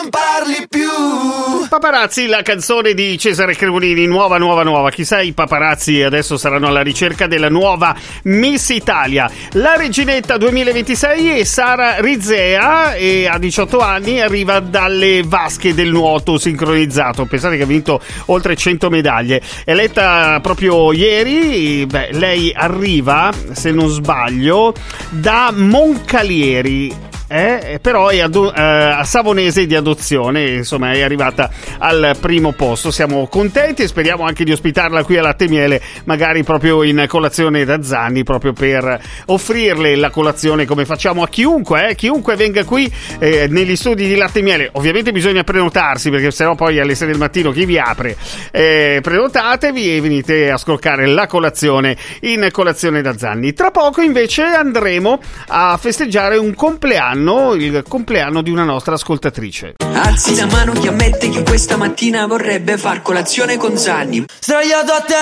parli più. Paparazzi, la canzone di Cesare Cremonini, nuova. Chissà i paparazzi adesso saranno alla ricerca della nuova Miss Italia. La reginetta 2026 è Sara Rizea e a 18 anni arriva dalle vasche del nuoto sincronizzato. Pensate che ha vinto oltre 100 medaglie. Eletta proprio ieri, lei arriva, se non sbaglio, da Moncalieri. Però è a Savonese di adozione, insomma è arrivata al primo posto. Siamo contenti e speriamo anche di ospitarla qui a Latte e Miele, magari proprio in colazione da Zanni, proprio per offrirle la colazione come facciamo a chiunque venga qui negli studi di Latte e Miele. Ovviamente bisogna prenotarsi, perché sennò poi alle 6 del mattino chi vi apre? Prenotatevi e venite a scorcare la colazione in colazione da Zanni. Tra poco invece andremo a festeggiare un compleanno, il compleanno di una nostra ascoltatrice. Alzi la mano chi ammette che questa mattina vorrebbe far colazione con Zanni. Sdraiato a terra